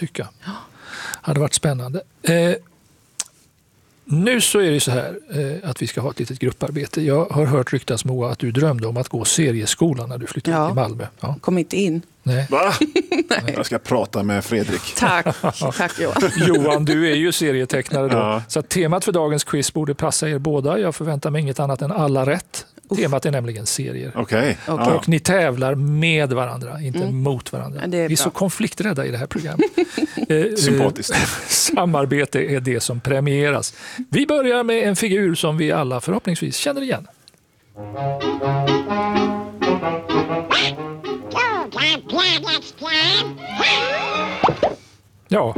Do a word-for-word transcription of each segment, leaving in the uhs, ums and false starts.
tycka. Hade varit spännande. Eh, nu så är det så här eh, att vi ska ha ett litet grupparbete. Jag har hört ryktas, Moa, att du drömde om att gå serieskolan när du flyttade Ja. till Malmö. Ja. Kom inte in. Nej. Va? Jag ska prata med Fredrik. Tack, tack Johan. Johan, du är ju serietecknare då. Ja. Så att temat för dagens quiz borde passa er båda. Jag förväntar mig inget annat än alla rätt. Temat är nämligen serier. Okej. Okej. Ja. Och ni tävlar med varandra, inte Mm. mot varandra. Ja, det är vi är bra. så konflikträdda i det här programmet. Eh, Sympatiskt. eh, Samarbete är det som premieras. Vi börjar med en figur som vi alla förhoppningsvis känner igen. Ja.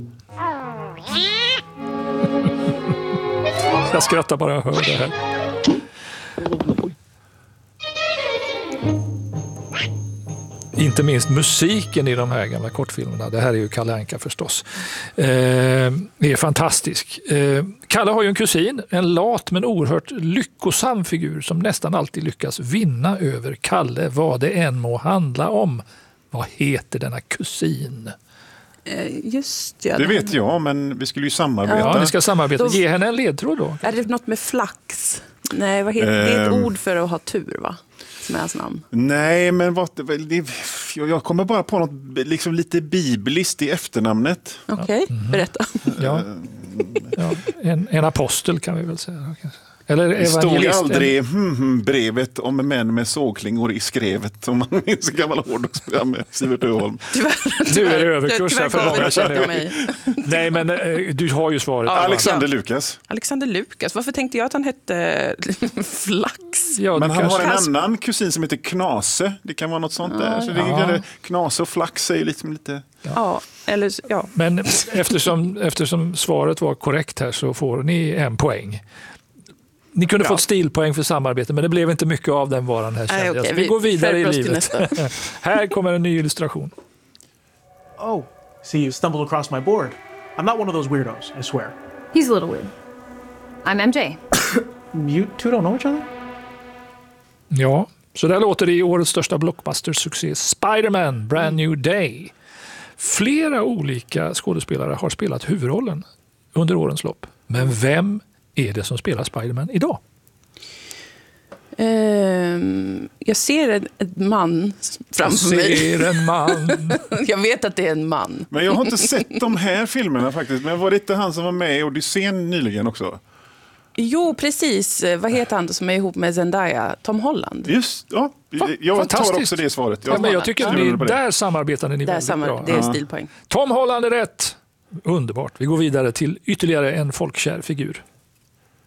Jag skrattar bara jag hör det här. Inte minst musiken i de här gamla kortfilmerna. Det här är ju Kalle Anka förstås. Eh, det är fantastisk. Eh, Kalle har ju en kusin, en lat men oerhört lyckosam figur som nästan alltid lyckas vinna över Kalle, vad det än må handla om. Vad heter denna kusin? Eh, Just ja. Det vet jag, men vi skulle ju samarbeta. Ja, ni ska samarbeta. Då- Ge henne en ledtråd då. Är det något med flax? Nej, vad heter det? är ett Ehm. ord för att ha tur, va? Som är hans namn. Nej, men vad, det, jag kommer bara på något liksom lite bibliskt i efternamnet. Okej, berätta. Ja. Ja, en, en apostel kan vi väl säga. Eller Det stod evangelist. aldrig hmm, hmm, brevet om män med sågklingor i skrevet, om man minns gamla hårdrocksprogram med Sivert Öholm. Tyvärr, Nu är det överkurs här för tyvärr många, känner jag. mig. Nej, men eh, du har ju svaret. Ja, Alexander Ja. Lukas. Alexander Lukas. Varför tänkte jag att han hette Flax? Ja, Men du han kanske- har en annan kusin som heter Knase. Det kan vara något sånt där. Så det Ja. är Knase och Flax är ju liksom lite... Ja, eller ja. Men eftersom, eftersom svaret var korrekt här så får ni en poäng. Ni kunde Ja. fått stilpoäng för samarbete, men det blev inte mycket av den varan här. Nej, kände jag. okej, Så vi vi går vidare i skärper oss till livet. nästa. Här kommer en ny illustration. Oh, see, you stumbled across my board. I'm not one of those weirdos, I swear. He's a little weird. I'm M J. You two don't know each other? Ja, så där låter det i årets största blockbuster-succé Spider-Man Brand New Day. Flera olika skådespelare har spelat huvudrollen under årens lopp. Men vem är det som spelar Spider-Man idag? Ehm, jag ser en, en man framför mig. Ser en man. Jag vet att det är en man. Men jag har inte sett de här filmerna faktiskt. Men var det inte han som var med i Odysseen nyligen också? Jo, precis. Vad heter han som är ihop med Zendaya? Tom Holland. Just, ja. Jag tar Fantastiskt. också det svaret. Ja, men jag tycker att ni, på det. där samarbetade ni Där väldigt samma, bra. det är Ja. stilpoäng. Tom Holland är rätt. Underbart. Vi går vidare till ytterligare en folkkär figur.